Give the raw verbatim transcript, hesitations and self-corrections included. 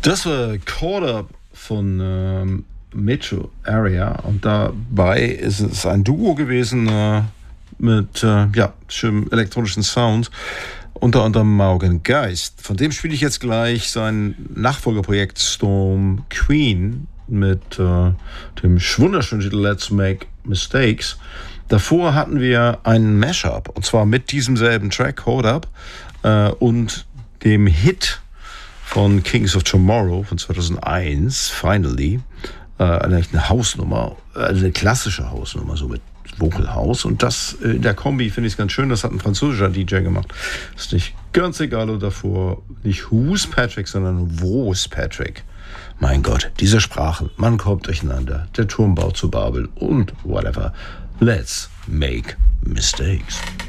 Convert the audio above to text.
Das war Caught Up von ähm, Metro Area und dabei ist es ein Duo gewesen äh, mit äh, ja, schönem elektronischen Sound, unter anderem Morgan Geist. Von dem spiele ich jetzt gleich sein Nachfolgerprojekt Storm Queen mit äh, dem wunderschönen Titel Let's Make Mistakes. Davor hatten wir einen Mashup und zwar mit diesem selben Track Caught Up äh, und dem Hit von Kings of Tomorrow von zweitausendeins, Finally, äh, eine Hausnummer, also eine klassische Hausnummer, so mit Vocal House. Und das in der Kombi finde ich ganz schön, das hat ein französischer D J gemacht. Ist nicht ganz egal, oder davor nicht Who's Patrick, sondern Wo's Patrick. Mein Gott, diese Sprachen, man kommt durcheinander, der Turmbau zu Babel und whatever. Let's make mistakes.